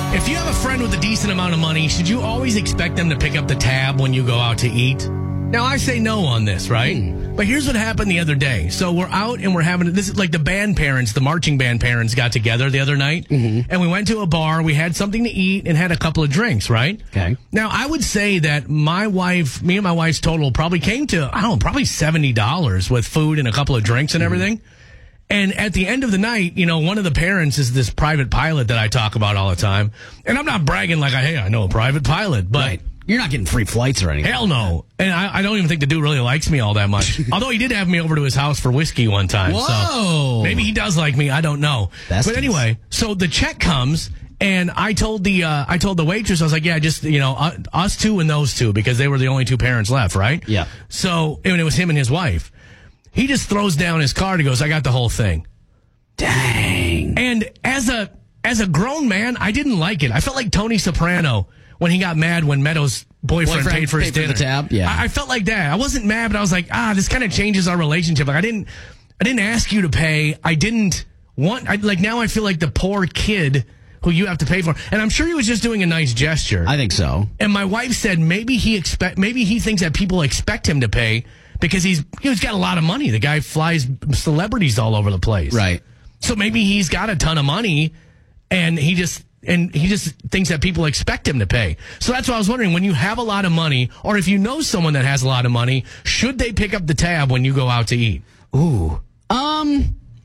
If you have a friend with a decent amount of money, should you always expect them to pick up the tab when you go out to eat? Now, I say no on this, right? But here's what happened the other day. So we're out and we're having, this is like the band parents, the marching band parents got together the other night. And we went to a bar. We had something to eat and had a couple of drinks, right? Okay. Now, I would say that me and my wife's total probably came to, I don't know, probably $70 with food and a couple of drinks and everything. And at the end of the night, you know, one of the parents is this private pilot that I talk about all the time. And I'm not bragging like, hey, I know a private pilot, but... Right. You're not getting free flights or anything. Hell no. And I don't even think the dude really likes me all that much. Although he did have me over to his house for whiskey one time. Whoa. So maybe he does like me. I don't know. But anyway, so the check comes, and I told the waitress, I was like, yeah, just, you know, us two and those two, because they were the only two parents left, right? Yeah. So, and it was him and his wife. He just throws down his card and goes, I got the whole thing. Dang. And as a grown man, I didn't like it. I felt like Tony Soprano when he got mad when Meadows' boyfriend paid for his dinner. The tab? Yeah. I felt like that. I wasn't mad, but I was like, this kind of changes our relationship. Like I didn't ask you to pay. I didn't want, now I feel like the poor kid who you have to pay for. And I'm sure he was just doing a nice gesture. I think so. And my wife said maybe he thinks that people expect him to pay because he's got a lot of money. The guy flies celebrities all over the place. Right. So maybe he's got a ton of money and he just thinks that people expect him to pay. So that's why I was wondering, when you have a lot of money, or if you know someone that has a lot of money, should they pick up the tab when you go out to eat? Ooh. I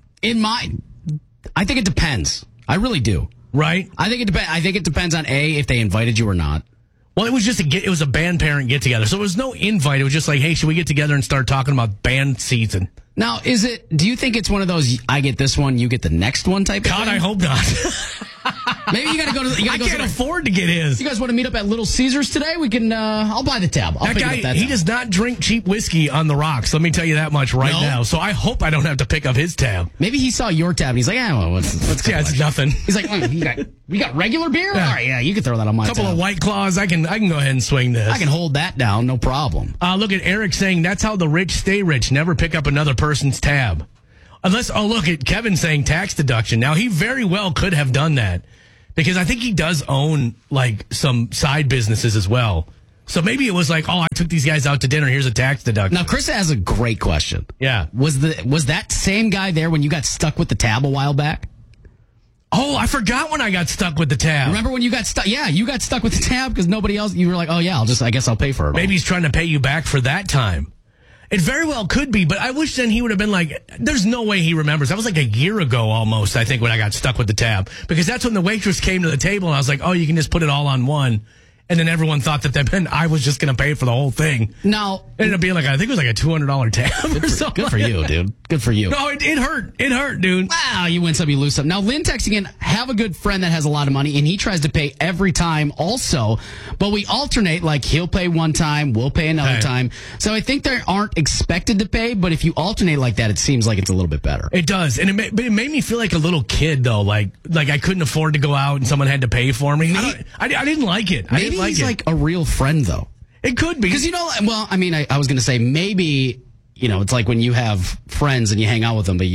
think it depends. I really do. Right? I think it depends on if they invited you or not. Well, it was a band parent get together. So it was no invite. It was just like, hey, should we get together and start talking about band season? Now, do you think it's one of those, I get this one, you get the next one type of God, thing? I hope not. Maybe you got to go to. I can't afford to get his. You guys want to meet up at Little Caesars today? We can. I'll buy the tab. That guy, he does not drink cheap whiskey on the rocks. Let me tell you that much now. So I hope I don't have to pick up his tab. Maybe he saw your tab and he's like, what's yeah, it's nothing. He's like, we got regular beer. Yeah. All right, yeah, you can throw that on my tab. A couple of White Claws. I can go ahead and swing this. I can hold that down, no problem. Look at Eric saying that's how the rich stay rich. Never pick up another person's tab. Look at Kevin saying tax deduction. Now, he very well could have done that because I think he does own like some side businesses as well. So maybe it was like, I took these guys out to dinner. Here's a tax deduction. Now, Chris has a great question. Yeah. Was that same guy there when you got stuck with the tab a while back? Oh, I forgot when I got stuck with the tab. Remember when you got stuck? Yeah, you got stuck with the tab because nobody else, you were like, oh yeah, I guess I'll pay for it. Maybe he's trying to pay you back for that time. It very well could be, but I wish then he would have been like, there's no way he remembers. That was like a year ago almost, I think, when I got stuck with the tab. Because that's when the waitress came to the table and I was like, you can just put it all on one. And then everyone thought that meant I was just going to pay for the whole thing. No. It ended up being like, I think it was like a $200 tab or something. Good for you, dude. Good for you. No, it hurt. It hurt, dude. Wow, you win some, you lose some. Now, Lynn texting in, have a good friend that has a lot of money, and he tries to pay every time also. But we alternate, like he'll pay one time, we'll pay another time. So I think they aren't expected to pay, but if you alternate like that, it seems like it's a little bit better. It does. And it made me feel like a little kid, though. Like I couldn't afford to go out and someone had to pay for me. I didn't like it. Maybe he's like a real friend, though. It could be. Because, I was going to say maybe, it's like when you have friends and you hang out with them, but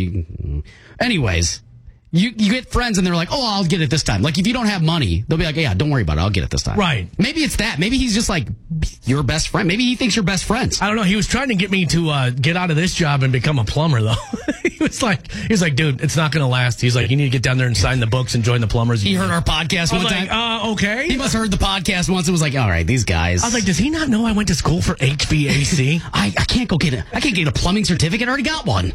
anyways, you get friends and they're like, I'll get it this time. Like if you don't have money, they'll be like, yeah, don't worry about it. I'll get it this time. Right. Maybe it's that. Maybe he's just like your best friend. Maybe he thinks you're best friends. I don't know. He was trying to get me to get out of this job and become a plumber, though. He was like, dude, it's not going to last. He's like, you need to get down there and sign the books and join the plumbers. He heard our podcast one time. Okay. He must have heard the podcast once and was like, all right, these guys. I was like, does he not know I went to school for HVAC? I can't get a plumbing certificate. I already got one.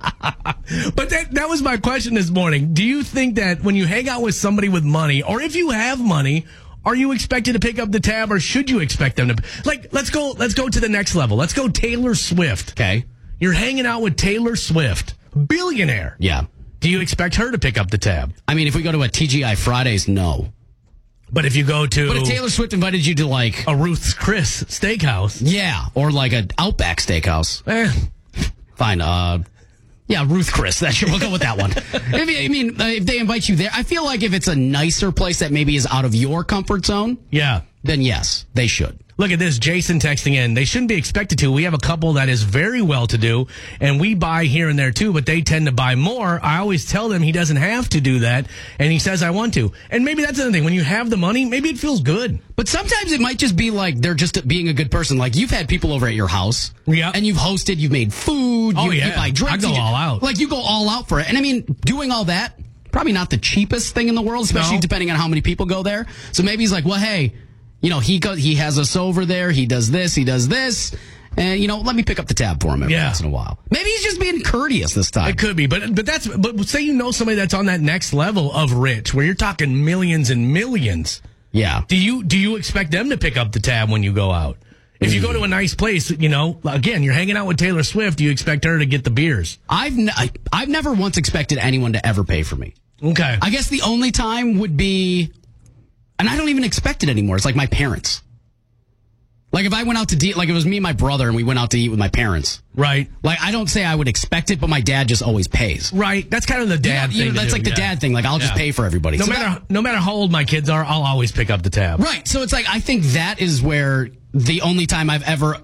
But that was my question this morning. Do you think that when you hang out with somebody with money, or if you have money, are you expected to pick up the tab, or should you expect them to? Like, let's go to the next level. Let's go Taylor Swift. Okay. You're hanging out with Taylor Swift, billionaire. Yeah. Do you expect her to pick up the tab? I mean, if we go to a TGI Fridays, no. But if you go to... But if Taylor Swift invited you to, like... a Ruth's Chris steakhouse. Yeah, or like an Outback steakhouse. Fine, yeah, Ruth Chris. We'll go with that one. If they invite you there, I feel like if it's a nicer place that maybe is out of your comfort zone... Yeah. Then yes, they should. Look at this. Jason texting in. They shouldn't be expected to. We have a couple that is very well-to-do, and we buy here and there too, but they tend to buy more. I always tell them he doesn't have to do that, and he says I want to. And maybe that's another thing. When you have the money, maybe it feels good. But sometimes it might just be like they're just being a good person. Like you've had people over at your house, and you've hosted, you've made food, you buy drinks. I go all out. Like you go all out for it. And I mean, doing all that, probably not the cheapest thing in the world, especially depending on how many people go there. So maybe he's like, well, hey, he has us over there. He does this, and let me pick up the tab for him every once in a while. Maybe he's just being courteous this time. It could be, but say somebody that's on that next level of rich, where you're talking millions and millions. Yeah. Do you expect them to pick up the tab when you go out? If you go to a nice place, again, you're hanging out with Taylor Swift, you expect her to get the beers. I've never once expected anyone to ever pay for me. Okay. I guess the only time would be, and I don't even expect it anymore. It's like my parents. Like if I went out to eat, like it was me and my brother and we went out to eat with my parents. Right. Like I don't say I would expect it, but my dad just always pays. Right. That's kind of the dad thing. That's like the dad thing. Like I'll just pay for everybody. No matter how old my kids are, I'll always pick up the tab. Right. So it's like, I think that is where the only time I've ever,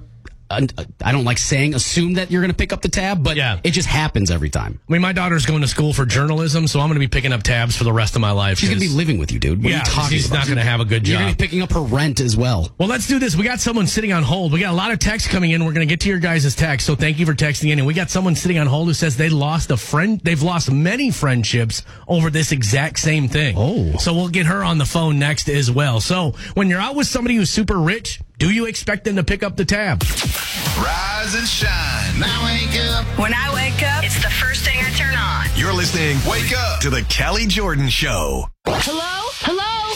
I don't like saying assume that you're going to pick up the tab, but it just happens every time. I mean, my daughter's going to school for journalism, so I'm going to be picking up tabs for the rest of my life. She's going to be living with you, dude. What are you talking about? She's not going to have a good job. You're going to be picking up her rent as well. Well, let's do this. We got someone sitting on hold. We got a lot of texts coming in. We're going to get to your guys' text, so thank you for texting in. And we got someone sitting on hold who says they lost a friend. They've lost many friendships over this exact same thing. Oh. So we'll get her on the phone next as well. So when you're out with somebody who's super rich, do you expect them to pick up the tab? Rise and shine. Now wake up. When I wake up, it's the first thing I turn on. You're listening Wake Up to the Kelly Jordan Show. Hello? Hello?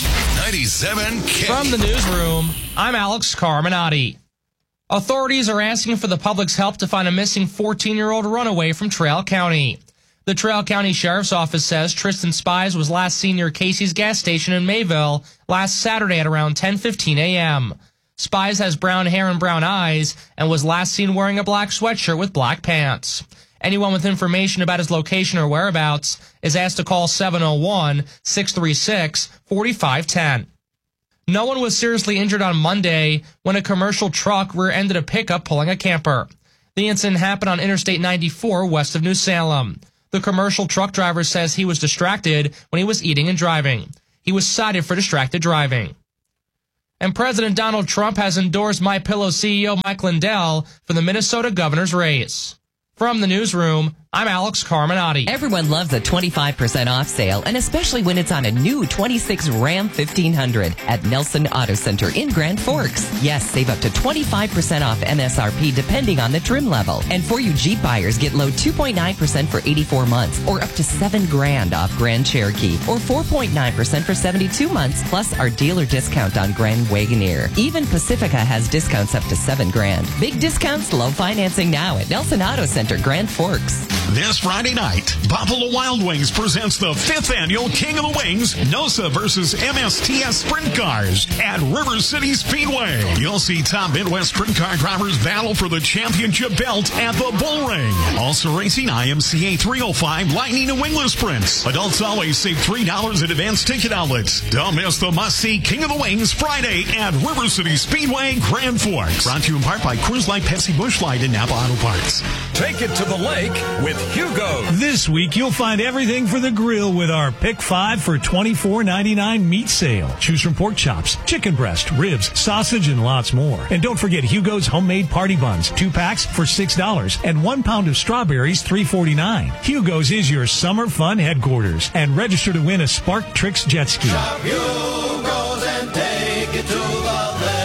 97 K. From the newsroom, I'm Alex Carminati. Authorities are asking for the public's help to find a missing 14-year-old runaway from Traill County. The Traill County Sheriff's Office says Tristan Spies was last seen near Casey's gas station in Mayville last Saturday at around 10:15 a.m. Spies has brown hair and brown eyes and was last seen wearing a black sweatshirt with black pants. Anyone with information about his location or whereabouts is asked to call 701-636-4510. No one was seriously injured on Monday when a commercial truck rear-ended a pickup pulling a camper. The incident happened on Interstate 94 west of New Salem. The commercial truck driver says he was distracted when he was eating and driving. He was cited for distracted driving. And President Donald Trump has endorsed MyPillow CEO Mike Lindell for the Minnesota governor's race. From the newsroom, I'm Alex Carminati. Everyone loves a 25% off sale, and especially when it's on a new 26 Ram 1500 at Nelson Auto Center in Grand Forks. Yes, save up to 25% off MSRP depending on the trim level. And for you Jeep buyers, get low 2.9% for 84 months or up to $7,000 off Grand Cherokee or 4.9% for 72 months plus our dealer discount on Grand Wagoneer. Even Pacifica has discounts up to $7,000. Big discounts, low financing now at Nelson Auto Center, Grand Forks. This Friday night, Buffalo Wild Wings presents the 5th annual King of the Wings, NOSA versus MSTS Sprint Cars at River City Speedway. You'll see top Midwest sprint car drivers battle for the championship belt at the Bull Ring. Also racing IMCA 305 Lightning and Wingless Sprints. Adults always save $3 at advanced ticket outlets. Don't miss the must-see King of the Wings Friday at River City Speedway, Grand Forks. Brought to you in part by Cruise Light, Pepsi Busch Light, and Napa Auto Parts. Take it to the lake with Hugo. This week, you'll find everything for the grill with our Pick 5 for $24.99 meat sale. Choose from pork chops, chicken breast, ribs, sausage, and lots more. And don't forget Hugo's homemade party buns, 2 packs for $6, and 1 pound of strawberries, $3.49. Hugo's is your summer fun headquarters. And register to win a Spark Tricks jet ski. Shop Hugo's and take it to the lake.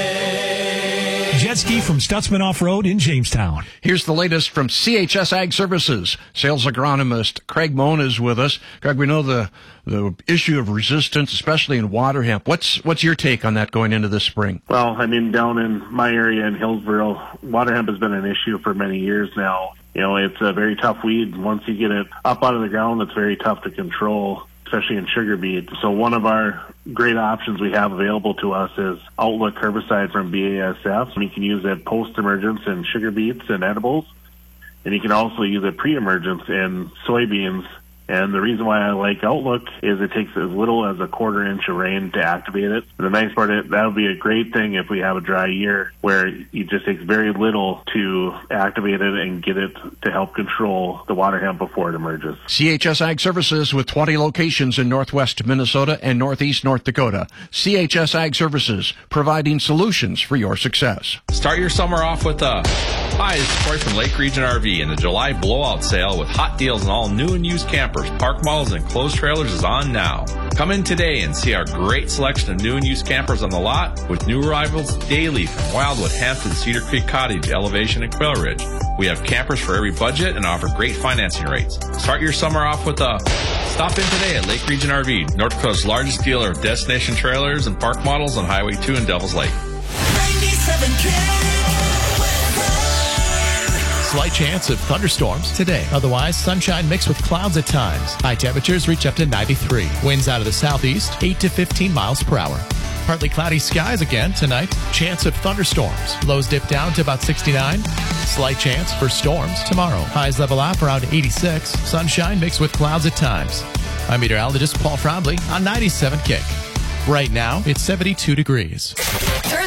Jet ski from Stutzman Off-Road in Jamestown. Here's the latest from CHS Ag Services. Sales agronomist Craig Moan is with us. Craig, we know the issue of resistance, especially in water hemp. What's your take on that going into this spring? Well, I mean, down in my area in Hillsboro, water hemp has been an issue for many years now. You know, it's a very tough weed. Once you get it up out of the ground, it's very tough to control, especially in sugar beet. So one of our great options we have available to us is Outlook herbicide from BASF. And you can use it post-emergence in sugar beets and edibles. And you can also use it pre-emergence in soybeans And the reason why I like Outlook is it takes as little as a quarter inch of rain to activate it. And the nice part is that would be a great thing if we have a dry year where it just takes very little to activate it and get it to help control the water hemp before it emerges. CHS Ag Services with 20 locations in northwest Minnesota and northeast North Dakota. CHS Ag Services, providing solutions for your success. Start your summer off with a... Hi, this is Troy from Lake Region RV, and the July blowout sale with hot deals on all new and used campers, park models, and enclosed trailers is on now. Come in today and see our great selection of new and used campers on the lot with new arrivals daily from Wildwood, Hampton, Cedar Creek Cottage, Elevation, and Quail Ridge. We have campers for every budget and offer great financing rates. Start your summer off with a... Stop in today at Lake Region RV, North Dakota's largest dealer of destination trailers and park models on Highway 2 in Devils Lake. 97K. Slight chance of thunderstorms today. Otherwise, sunshine mixed with clouds at times. High temperatures reach up to 93. Winds out of the southeast, 8 to 15 miles per hour. Partly cloudy skies again tonight. Chance of thunderstorms. Lows dip down to about 69. Slight chance for storms tomorrow. Highs level out around 86. Sunshine mixed with clouds at times. I'm meteorologist Paul Frombley on 97 Kick. Right now, it's 72 degrees.